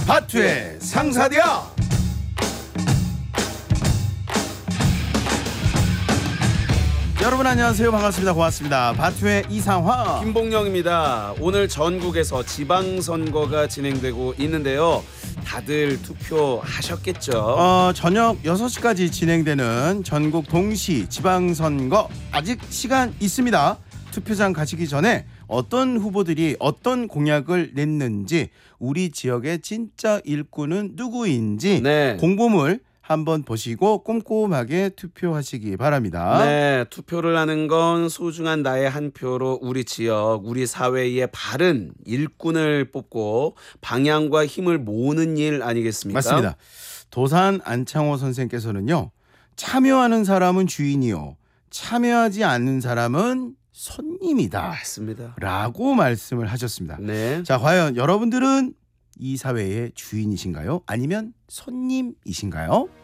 바투의 상사디아. 여러분 안녕하세요. 반갑습니다. 고맙습니다. 바투의 이상화 김봉영입니다. 오늘 전국에서 지방선거가 진행되고 있는데요. 다들 투표하셨겠죠? 저녁 6시까지 진행되는 전국 동시 지방선거 아직 시간 있습니다. 투표장 가시기 전에 어떤 후보들이 어떤 공약을 냈는지, 우리 지역의 진짜 일꾼은 누구인지 공보물 한번 보시고 꼼꼼하게 투표하시기 바랍니다. 네, 투표를 하는 건 소중한 나의 한 표로 우리 지역, 우리 사회의 바른 일꾼을 뽑고 방향과 힘을 모으는 일 아니겠습니까? 맞습니다. 도산 안창호 선생께서는요, 참여하는 사람은 주인이요, 참여하지 않는 사람은 손님이다. 맞습니다. 라고 말씀을 하셨습니다. 네. 자, 과연 여러분들은 이 사회의 주인이신가요? 아니면 손님이신가요?